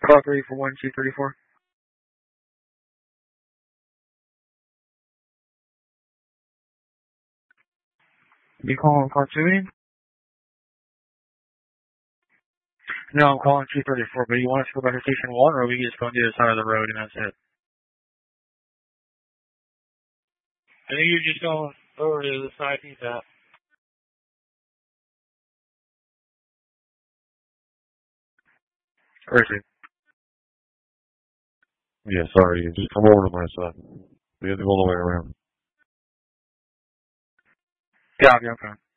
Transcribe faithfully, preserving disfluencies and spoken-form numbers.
Call three for one two thirty four. You calling car two in? No, I'm calling two thirty four. But you want us to go back to station one, or are we just going to the other side of the road and that's it? I think you're just going over to the side he's at. Where is he? Yeah, sorry. Just come over to my side. We have to go all the way around. Yeah, okay.